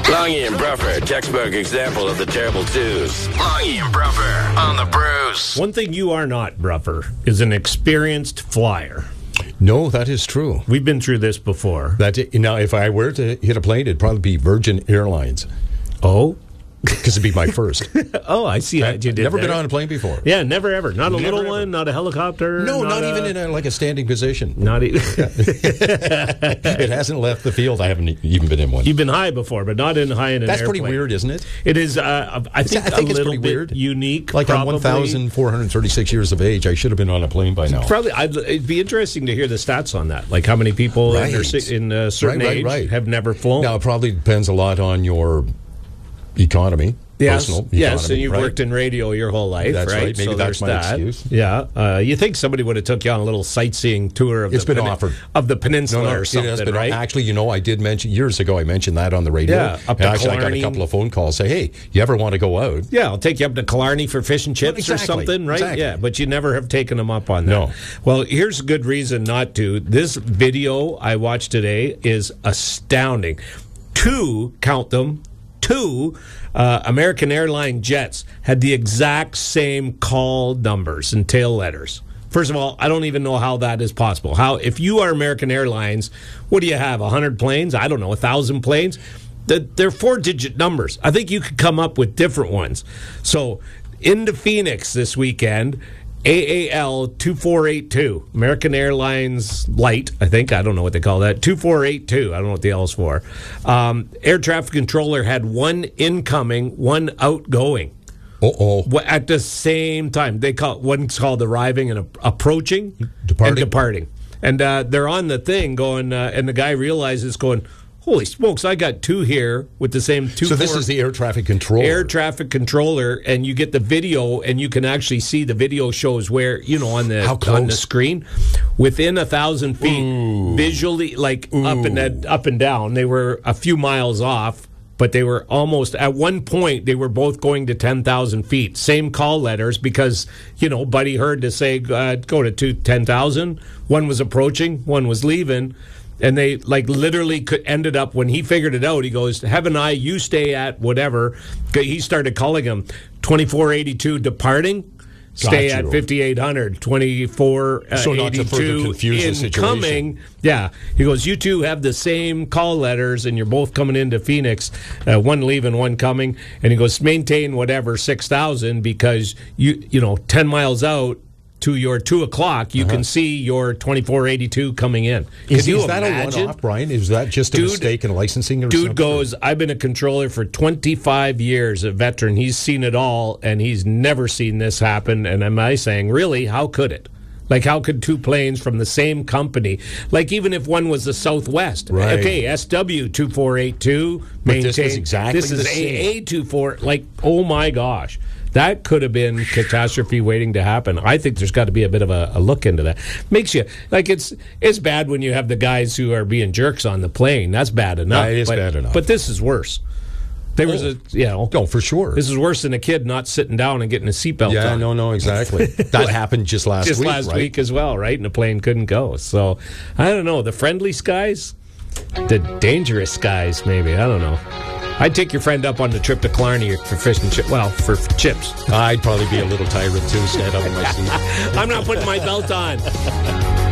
Longy and Bruffer, textbook example of the terrible twos. Longy and Bruffer on the Bruce. One thing you are not, Bruffer, is an experienced flyer. No, that is true. We've been through this before. Now, if I were to hit a plane, it'd probably be Virgin Airlines. Oh? Because it'd be my first. Oh, I see what you did. Never there. been on a plane before. Yeah, never ever. Not a Never, little ever. one, not a helicopter. No, not even in a standing position. Not even. It hasn't left the field. I haven't even been in one. You've been high before, but not high in an That's airplane. pretty weird, isn't it? It is. I think it's a little pretty bit weird. unique. Like probably. I'm 1,436 years of age. I should have been on a plane by now. Probably, it'd be interesting to hear the stats on that. Like how many people in a certain age have never flown. Now, it probably depends a lot on your economy. Yes, personal yes, economy, and you've worked in radio your whole life, That's right. Maybe so that's my that. excuse. Yeah, you think somebody would have took you on a little sightseeing tour of It's been offered. of the peninsula or it something, has been, right? Actually, I did mention years ago. I mentioned that on the radio. Yeah, up to and actually, I got Killarney. a couple of phone calls. Say, hey, you ever want to go out? Yeah, I'll take you up to Killarney for fish and chips or Exactly, something, right? exactly. Yeah, but you never have taken them up on that. No. Well, here's a good reason not to. This video I watched today is astounding. Count them, two American airline jets had the exact same call numbers and tail letters. First of all, I don't even know how that is possible. How, if you are American Airlines, what do you have, 100 planes? I don't know, 1,000 planes? They're four-digit numbers. I think you could come up with different ones. So, into Phoenix this weekend, AAL 2482, American Airlines Light, I think. I don't know what they call that. 2482. I don't know what the L is for. Air traffic controller had one incoming, one outgoing. At the same time. One's called arriving and approaching. Departing. And they're on the thing going, and the guy realizes going, holy smokes, I got two here with the same two. So this is the air traffic controller. Air traffic controller, and you get the video, and you can actually see the video shows where, on the screen, within 1,000 feet, visually, like up and down. They were a few miles off, but they were almost, at one point, they were both going to 10,000 feet. Same call letters because, Buddy heard to say, go to 10,000. One was approaching, one was leaving. And they literally ended up, when he figured it out, he goes, have an eye, you stay at whatever. He started calling him 2482 departing, stay at 5800, 2482 so not to further confuse the situation. Incoming. Yeah. He goes, you two have the same call letters and you're both coming into Phoenix, one leaving, one coming. And he goes, maintain whatever, 6,000 because, 10 miles out, to your 2 o'clock, you can see your 2482 coming in. Is that a one-off, Brian? Is that just a mistake in licensing or something? Dude goes, I've been a controller for 25 years, a veteran. He's seen it all, and he's never seen this happen. And am I saying, really, how could it? Like, how could two planes from the same company, like even if one was the Southwest, right. Okay, SW 2482, maintain. This was exactly this is the same. AA 24, like, oh my gosh. That could have been catastrophe waiting to happen. I think there's got to be a bit of a look into that. Makes you, like, it's bad when you have the guys who are being jerks on the plane. That's bad enough. It is bad enough. But this is worse. There was for sure. This is worse than a kid not sitting down and getting a seatbelt on. No, exactly. That happened just last week. Just last week as well, right? And the plane couldn't go. So, I don't know. The friendly skies? The dangerous skies, maybe. I don't know. I'd take your friend up on the trip to Killarney for fish and chips. Well, for chips. I'd probably be a little tyrant too, stand up in my seat. I'm not putting my belt on.